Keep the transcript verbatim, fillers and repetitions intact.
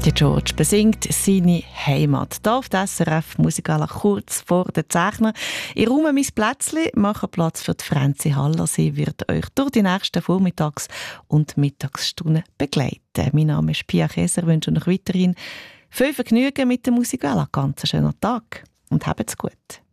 Der George besingt seine Heimat. Hier auf der S R F Musikala kurz vor den Zeichner. Ich räume mein Plätzchen, mache Platz für die Franzi Haller. Sie wird euch durch die nächsten Vormittags- und Mittagsstunden begleiten. Mein Name ist Pia Käser. Ich wünsche euch weiterhin viel Vergnügen mit der Musikala. Ganz einen schönen Tag und habt's gut.